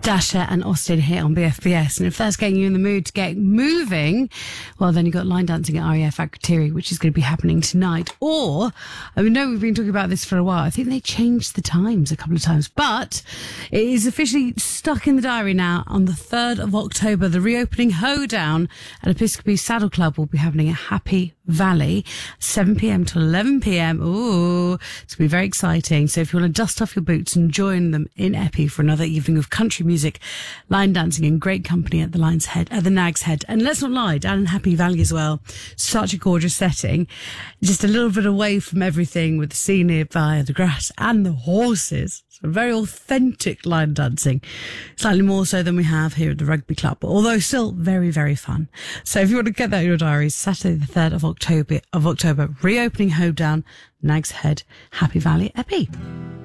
Dasher and Austin here on BFBS. And if that's getting you in the mood to get moving, well, then you've got line dancing at RAF Akrotiri, which is going to be happening tonight. Or, I know we've been talking about this for a while. I think they changed the times a couple of times, but it is officially stuck in the diary now. On the 3rd of October, the reopening hoedown at Episcopi Saddle Club will be happening at Happy Valley, 7 p.m. to 11 p.m. Ooh, it's going to be very exciting. So if you want to dust off your boots and join them in Epi for another evening of country music, line dancing and great company at the Nag's Head. And let's not lie, down in Happy Valley as well. Such a gorgeous setting. Just a little bit away from everything with the sea nearby, the grass and the horses. So very authentic line dancing. Slightly more so than we have here at the Rugby Club, although still very, very fun. So if you want to get that in your diaries, Saturday the 3rd of October, reopening hoedown, Nag's Head, Happy Valley, Epi.